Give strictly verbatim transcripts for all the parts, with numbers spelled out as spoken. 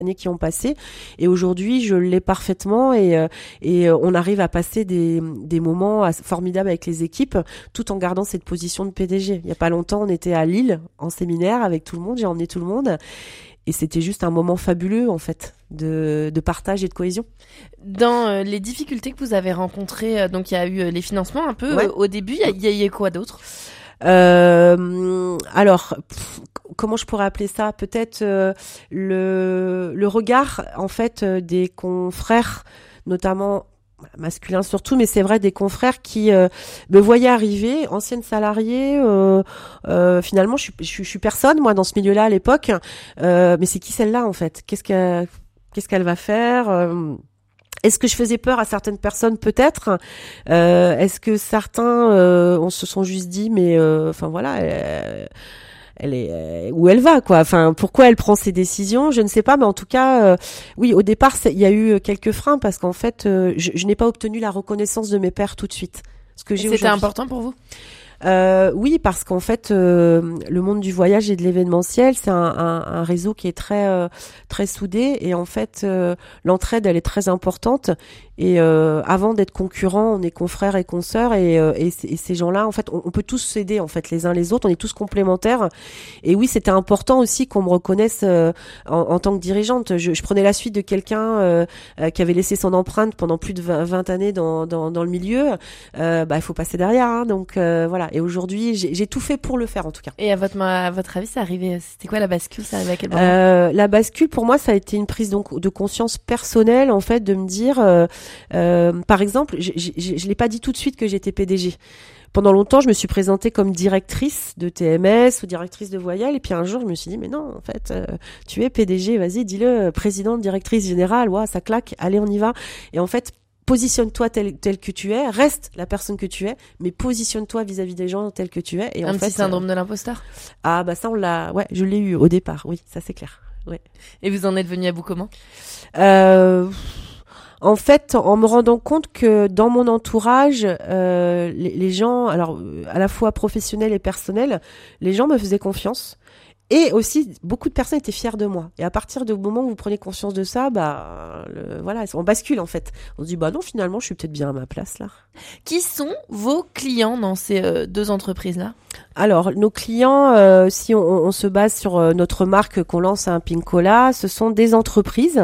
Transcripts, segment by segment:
années qui ont passé, et aujourd'hui je l'ai parfaitement, et euh, et euh, on arrive à passer des des moments assez formidables avec les équipes tout en gardant cette position de P D G. Il y a pas longtemps, on était à Lille en séminaire avec tout le monde, j'ai emmené tout le monde, et c'était juste un moment fabuleux en fait de de partage et de cohésion. Dans euh, les difficultés que vous avez rencontrées, euh, donc il y a eu euh, les financements un peu Ouais. euh, au début, il y a, y a, y a quoi d'autre? Euh, alors, pff, comment je pourrais appeler ça? Peut-être euh, le le regard en fait euh, des confrères, notamment masculins surtout, mais c'est vrai des confrères qui euh, me voyaient arriver, anciennes salariées. Euh, euh, finalement, je suis je, je suis personne moi dans ce milieu-là à l'époque. Euh, mais c'est qui celle-là en fait? Qu'est-ce qu'elle qu'est-ce qu'elle va faire? euh, Est-ce que je faisais peur à certaines personnes? Peut-être. Euh, est-ce que certains euh, on se sont juste dit mais enfin euh, voilà elle, elle est euh, où elle va quoi, enfin pourquoi elle prend ces décisions, je ne sais pas, mais en tout cas euh, oui, au départ il y a eu quelques freins parce qu'en fait euh, je, je n'ai pas obtenu la reconnaissance de mes pairs tout de suite. Ce que j'ai C'était aujourd'hui. important pour vous? Euh, oui, parce qu'en fait, euh, le monde du voyage et de l'événementiel, c'est un, un, un réseau qui est très euh, très soudé, et en fait, euh, l'entraide, elle est très importante. Et euh, avant d'être concurrents, on est confrères et consoeurs, et, euh, et, et ces gens-là, en fait, on, on peut tous s'aider en fait les uns les autres. On est tous complémentaires. Et oui, c'était important aussi qu'on me reconnaisse euh, en, en tant que dirigeante. Je, je prenais la suite de quelqu'un euh, euh, qui avait laissé son empreinte pendant plus de vingt, vingt années dans, dans, dans le milieu. Euh, bah, il faut passer derrière. Hein, donc euh, voilà. Et aujourd'hui, j'ai, j'ai tout fait pour le faire en tout cas. Et à votre à votre avis, ça arrivait C'était quoi la bascule? Ça arrivait à quel moment? euh, La bascule pour moi, ça a été une prise donc de conscience personnelle en fait, de me dire. Euh, Euh, par exemple, je, je, je l'ai pas dit tout de suite que j'étais P D G. Pendant longtemps, je me suis présentée comme directrice de T M S ou directrice de voyelle, et puis un jour, je me suis dit mais non, en fait, euh, tu es P D G, vas-y, dis-le, présidente, directrice générale, ouais, ça claque, allez, on y va. Et en fait, positionne-toi tel, tel que tu es, reste la personne que tu es, mais positionne-toi vis-à-vis des gens tel que tu es. Et un en petit fait, syndrome euh, de l'imposteur. Ah bah ça, on l'a, ouais, je l'ai eu au départ, oui, ça c'est clair. Ouais. Et vous en êtes venu à bout comment? Euh... En fait, en me rendant compte que dans mon entourage, euh, les, les gens, alors à la fois professionnels et personnels, les gens me faisaient confiance. Et aussi, beaucoup de personnes étaient fières de moi. Et à partir du moment où vous prenez conscience de ça, bah, le, voilà, on bascule en fait. On se dit, bah non, finalement, je suis peut-être bien à ma place là. Qui sont vos clients dans ces euh, deux entreprises-là? Alors, nos clients, euh, si on, on se base sur euh, notre marque qu'on lance à un Pinkola, ce sont des entreprises.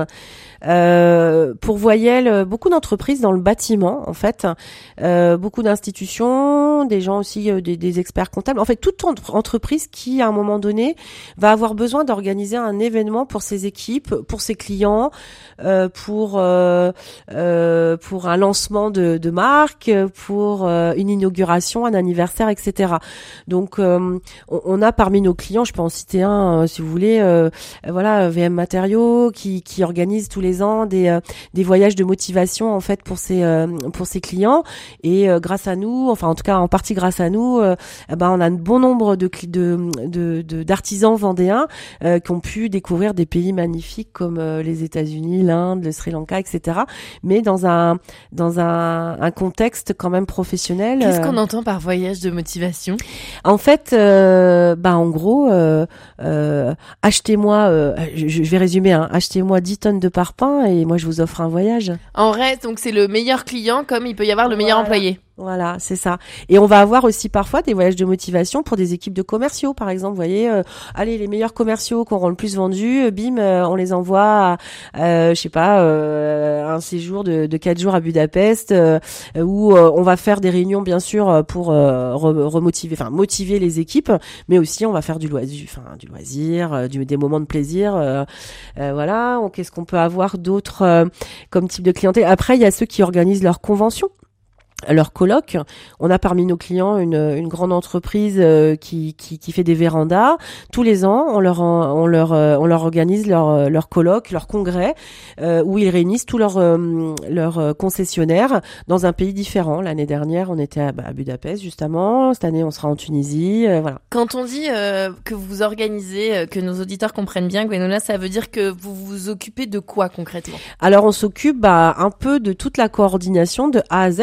Euh, pour Voyelle, beaucoup d'entreprises dans le bâtiment, en fait, euh, beaucoup d'institutions, des gens aussi, euh, des, des experts comptables. En fait, toute entre- entreprise qui, à un moment donné, va avoir besoin d'organiser un événement pour ses équipes, pour ses clients, euh, pour euh, euh, pour un lancement de, de marque, pour euh, une inauguration, un anniversaire, et cetera. Donc, euh, on, on a parmi nos clients, je peux en citer un, euh, si vous voulez, euh, voilà, V M Matériaux, qui qui organise tous les ans des euh, des voyages de motivation en fait pour ses euh, pour ses clients, et euh, grâce à nous, enfin en tout cas en partie grâce à nous, euh, eh ben on a un bon nombre de de de, de d'artisans vendéens euh, qui ont pu découvrir des pays magnifiques comme euh, les États-Unis, l'Inde, le Sri Lanka, et cetera. Mais dans un dans un un contexte quand même professionnel. Qu'est-ce qu'on euh... entend par voyage de motivation? En fait, euh, bah en gros, euh, euh, achetez-moi, euh, je, je vais résumer, hein, achetez-moi dix tonnes de parpaing et moi je vous offre un voyage. En reste, donc c'est le meilleur client comme il peut y avoir le meilleur voilà. employé. Voilà, c'est ça. Et on va avoir aussi parfois des voyages de motivation pour des équipes de commerciaux, par exemple. Vous voyez, euh, allez, les meilleurs commerciaux qui auront le plus vendu, euh, bim, euh, on les envoie à, euh, je sais pas, euh, un séjour de, de quatre jours à Budapest, euh, où euh, on va faire des réunions, bien sûr, pour euh, remotiver, enfin motiver les équipes, mais aussi on va faire du loisir, enfin du loisir, euh, du, des moments de plaisir. Euh, euh, voilà. Donc, qu'est-ce qu'on peut avoir d'autre euh, comme type de clientèle? Après, il y a ceux qui organisent leurs conventions, leur colloque. On a parmi nos clients une, une grande entreprise euh, qui, qui, qui fait des vérandas. Tous les ans, on leur, on leur, euh, on leur organise leur, leur colloque, leur congrès, euh, où ils réunissent tous leurs, euh, leurs concessionnaires dans un pays différent. L'année dernière, on était à, bah, à Budapest, justement. Cette année, on sera en Tunisie. Euh, voilà. Quand on dit euh, que vous organisez, euh, que nos auditeurs comprennent bien, Gwenola, ça veut dire que vous vous occupez de quoi concrètement? Alors, on s'occupe bah, un peu de toute la coordination de A à Z, c'est-à-dire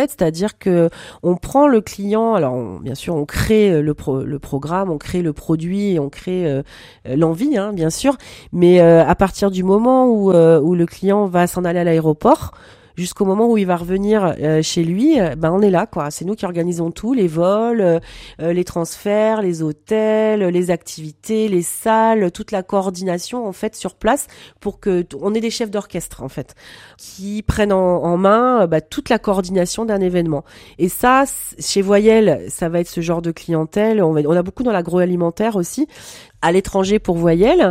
c'est-à-dire que on prend le client, alors on, bien sûr on crée le, pro, le programme, on crée le produit, et on crée euh, l'envie, hein, bien sûr, mais euh, à partir du moment où, euh, où le client va s'en aller à l'aéroport, jusqu'au moment où il va revenir euh, chez lui, euh, ben on est là, quoi. C'est nous qui organisons tout, les vols, euh, les transferts, les hôtels, les activités, les salles, toute la coordination en fait sur place pour que t- on ait des chefs d'orchestre en fait qui prennent en, en main euh, bah, toute la coordination d'un événement. Et ça, c- chez Voyelle, ça va être ce genre de clientèle. On, va, on a beaucoup dans l'agroalimentaire aussi, à l'étranger pour Voyelle.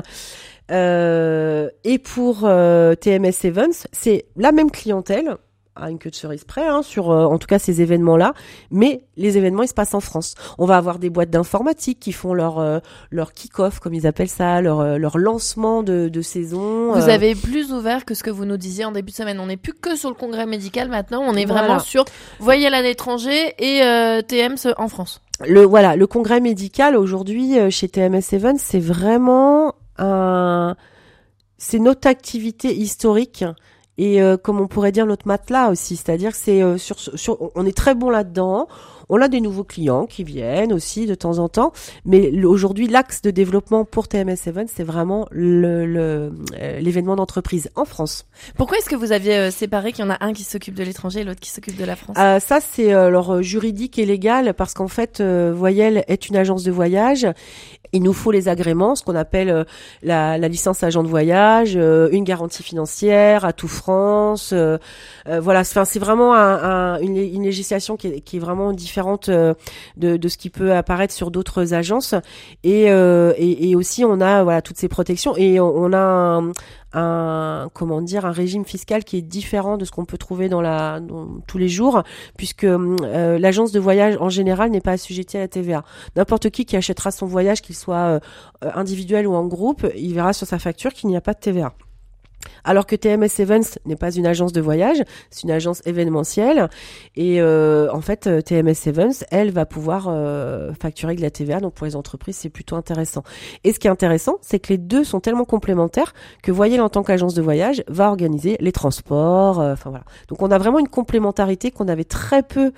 Euh, et pour euh, T M S Events, c'est la même clientèle, à une queue de cerise près, hein, sur euh, en tout cas ces événements-là, mais les événements ils se passent en France. On va avoir des boîtes d'informatique qui font leur euh, leur kick-off, comme ils appellent ça, leur euh, leur lancement de, de saison. Vous euh... avez plus ouvert que ce que vous nous disiez en début de semaine. On n'est plus que sur le congrès médical maintenant, on est Voilà. vraiment sur Voyelle à l'étranger et euh, T M S en France. Le voilà, le congrès médical aujourd'hui euh, chez T M S Events, c'est vraiment un c'est notre activité historique et euh, comme on pourrait dire notre matelas aussi, c'est-à-dire que c'est euh, sur, sur on est très bon là-dedans. On a des nouveaux clients qui viennent aussi de temps en temps, mais aujourd'hui l'axe de développement pour T M S Events, c'est vraiment le, le euh, l'événement d'entreprise en France. Pourquoi est-ce que vous aviez euh, séparé qu'il y en a un qui s'occupe de l'étranger et l'autre qui s'occupe de la France? euh, Ça c'est euh, alors juridique et légal parce qu'en fait euh, Voyelle est une agence de voyage. Il nous faut les agréments, ce qu'on appelle euh, la, la licence agent de voyage, euh, une garantie financière, Atout France. Euh, euh, voilà, enfin c'est vraiment un, un, une, une législation qui est, qui est vraiment différente euh, de, de ce qui peut apparaître sur d'autres agences. Et, euh, et, et aussi on a voilà toutes ces protections et on, on a un, un comment dire un régime fiscal qui est différent de ce qu'on peut trouver dans la dans, tous les jours, puisque euh, l'agence de voyage en général n'est pas assujettie à la T V A. N'importe qui qui achètera son voyage, qu'il soit euh, individuel ou en groupe, il verra sur sa facture qu'il n'y a pas de T V A. Alors que T M S Events n'est pas une agence de voyage, c'est une agence événementielle et euh, en fait T M S Events, elle va pouvoir euh, facturer de la T V A, donc pour les entreprises c'est plutôt intéressant. Et ce qui est intéressant, c'est que les deux sont tellement complémentaires que Voyelle en tant qu'agence de voyage va organiser les transports, enfin euh, voilà. Donc on a vraiment une complémentarité qu'on avait très peu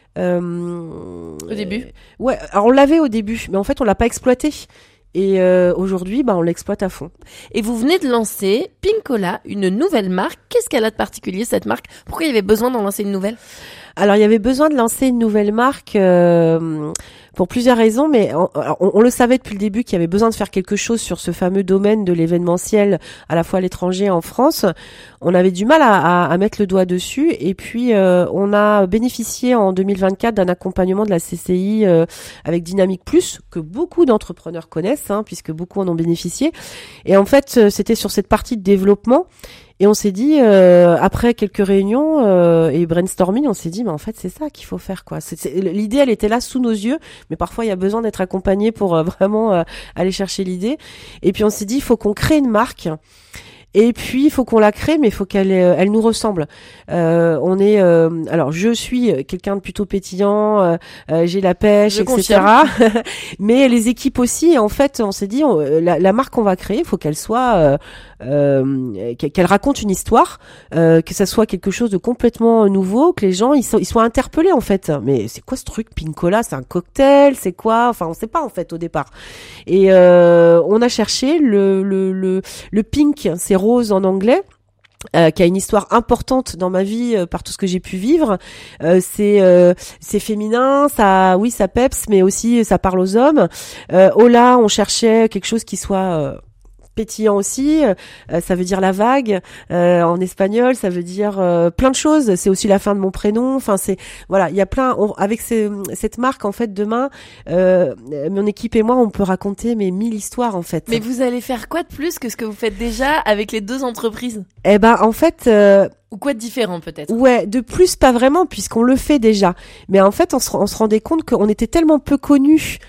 euh, au début. Euh, ouais, alors on l'avait au début, mais en fait on l'a pas exploité. Et euh, aujourd'hui, bah, on l'exploite à fond. Et vous venez de lancer Pinkola, une nouvelle marque. Qu'est-ce qu'elle a de particulier, cette marque? Pourquoi il y avait besoin d'en lancer une nouvelle? Alors, il y avait besoin de lancer une nouvelle marque euh, pour plusieurs raisons, mais on, on, on le savait depuis le début qu'il y avait besoin de faire quelque chose sur ce fameux domaine de l'événementiel, à la fois à l'étranger et en France. On avait du mal à, à, à mettre le doigt dessus, et puis euh, on a bénéficié en deux mille vingt-quatre d'un accompagnement de la C C I euh, avec Dynamique Plus, que beaucoup d'entrepreneurs connaissent, hein, puisque beaucoup en ont bénéficié. Et en fait, c'était sur cette partie de développement. Et on s'est dit, euh, après quelques réunions euh, et brainstorming, on s'est dit, mais en fait, c'est ça qu'il faut faire, quoi. C'est, c'est, l'idée, elle était là sous nos yeux, mais parfois, il y a besoin d'être accompagné pour euh, vraiment euh, aller chercher l'idée. Et puis, on s'est dit, il faut qu'on crée une marque. Et puis, il faut qu'on la crée, mais il faut qu'elle euh, elle nous ressemble. Euh, on est, euh, alors, je suis quelqu'un de plutôt pétillant, euh, euh, j'ai la pêche, je et cetera. Mais les équipes aussi. En fait, on s'est dit, on, la, la marque qu'on va créer, il faut qu'elle soit, euh, euh, qu'elle raconte une histoire, euh, que ça soit quelque chose de complètement nouveau, que les gens ils, so- ils soient interpellés en fait. Mais c'est quoi ce truc, Pinkola? C'est un cocktail? C'est quoi? Enfin, on sait pas en fait au départ. Et euh, on a cherché le le le, le pink, c'est rose en anglais. Euh, qui a une histoire importante dans ma vie euh, par tout ce que j'ai pu vivre. Euh, c'est euh, c'est féminin, ça oui ça peps, mais aussi ça parle aux hommes. Euh, Ola, on cherchait quelque chose qui soit euh, pétillant aussi, euh, ça veut dire la vague euh, en espagnol, ça veut dire euh, plein de choses. C'est aussi la fin de mon prénom. Enfin c'est voilà, il y a plein. On, avec ces, cette marque en fait demain, euh, mon équipe et moi, on peut raconter mais mille histoires en fait. Mais vous allez faire quoi de plus que ce que vous faites déjà avec les deux entreprises? Eh ben en fait. Euh, Ou quoi de différent peut-être? Ouais, de plus pas vraiment puisqu'on le fait déjà. Mais en fait, on se, on se rendait compte qu'on était tellement peu connus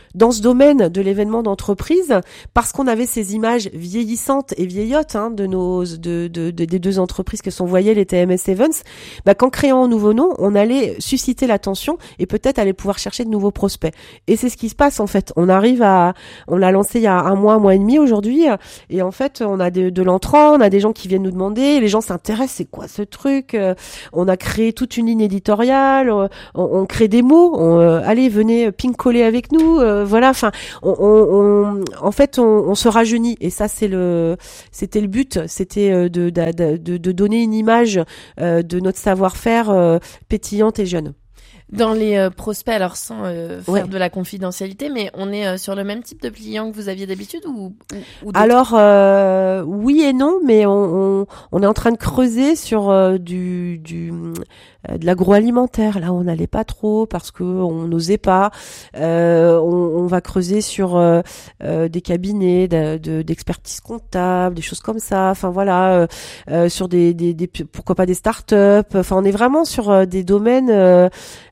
dans ce domaine de l'événement d'entreprise, parce qu'on avait ces images vieillissantes et vieillottes hein, de nos de, de, de des deux entreprises que sont Voyelle et T M S Events, bah, qu'en créant un nouveau nom, on allait susciter l'attention et peut-être aller pouvoir chercher de nouveaux prospects. Et c'est ce qui se passe en fait. On arrive à, on l'a lancé il y a un mois, un mois et demi aujourd'hui, et en fait, on a de, de l'entrant, on a des gens qui viennent nous demander, les gens s'intéressent, c'est quoi ce truc ? On a créé toute une ligne éditoriale, on, on crée des mots, on, euh, allez, venez ping-coller avec nous, euh, voilà. Enfin, on, on, on, en fait, on, on se rajeunit, et ça, c'est le, c'était le but, c'était de, de, de, de donner une image euh, de notre savoir-faire euh, pétillante et jeune. Dans les euh, prospects, alors sans euh, faire ouais. de la confidentialité, mais on est euh, sur le même type de client que vous aviez d'habitude ou, ou, ou Alors euh, oui et non, mais on, on, on est en train de creuser sur euh, du, du euh, de l'agroalimentaire. Là, on n'allait pas trop parce que on n'osait pas. Euh, on, on va creuser sur euh, euh, des cabinets de, de, d'expertise comptable, des choses comme ça. Enfin voilà, euh, euh, sur des, des, des pourquoi pas des startups. Enfin, on est vraiment sur euh, des domaines euh,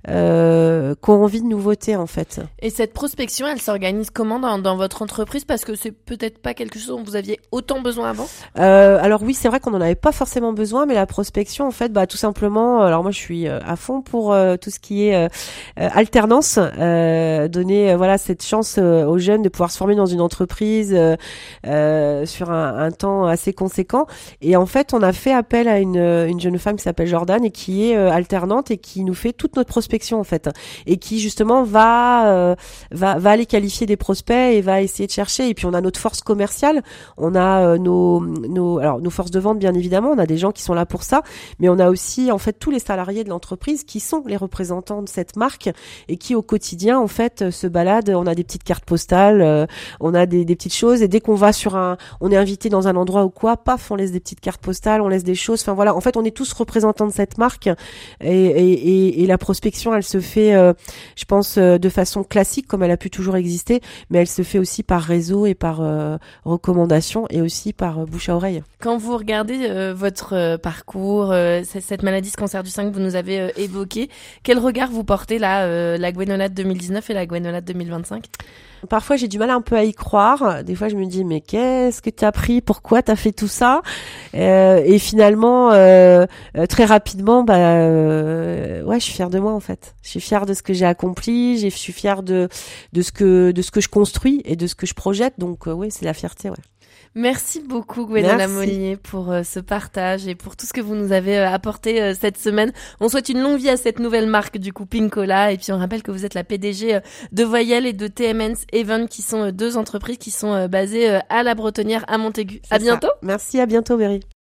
Euh, qui ont envie de nouveautés en fait. Et cette prospection, elle s'organise comment dans, dans votre entreprise ? Parce que c'est peut-être pas quelque chose dont vous aviez autant besoin avant. Euh, alors oui, c'est vrai qu'on n'en avait pas forcément besoin, mais la prospection en fait, bah tout simplement. Alors moi, je suis à fond pour euh, tout ce qui est euh, euh, alternance, euh, donner euh, voilà cette chance euh, aux jeunes de pouvoir se former dans une entreprise euh, euh, sur un, un temps assez conséquent. Et en fait, on a fait appel à une, une jeune femme qui s'appelle Jordan et qui est euh, alternante et qui nous fait toute notre prospection en fait, et qui justement va euh, va va aller qualifier des prospects et va essayer de chercher. Et puis on a notre force commerciale, on a euh, nos nos alors nos forces de vente bien évidemment, on a des gens qui sont là pour ça, mais on a aussi en fait tous les salariés de l'entreprise qui sont les représentants de cette marque et qui au quotidien en fait se baladent. On a des petites cartes postales, euh, on a des des petites choses, et dès qu'on va sur un, on est invité dans un endroit ou quoi, paf, on laisse des petites cartes postales, on laisse des choses. Enfin voilà, en fait on est tous représentants de cette marque, et et et, et la prospection elle se fait, euh, je pense, euh, de façon classique comme elle a pu toujours exister, mais elle se fait aussi par réseau et par euh, recommandation et aussi par euh, bouche à oreille. Quand vous regardez euh, votre euh, parcours, euh, cette maladie, ce cancer du sein que vous nous avez euh, évoqué, quel regard vous portez là, euh, la Gwénolade deux mille dix-neuf et la Gwénolade deux mille vingt-cinq ? Parfois, j'ai du mal un peu à y croire. Des fois, je me dis, mais qu'est-ce que t'as pris ? Pourquoi t'as fait tout ça ? euh, Et finalement, euh, euh, très rapidement, bah, euh, ouais, je suis fière de moi en fait. Je suis fière de ce que j'ai accompli. Je suis fière de de ce que de ce que je construis et de ce que je projette. Donc, euh, oui, c'est la fierté, ouais. Merci beaucoup Gwénola Mollier pour euh, ce partage et pour tout ce que vous nous avez euh, apporté euh, cette semaine. On souhaite une longue vie à cette nouvelle marque du coup Pink-Cola, et puis on rappelle que vous êtes la P D G euh, de Voyelle et de T M S Events, qui sont euh, deux entreprises qui sont euh, basées euh, à la Bretonnière à Montaigu. C'est à bientôt. Ça. Merci, à bientôt Berry.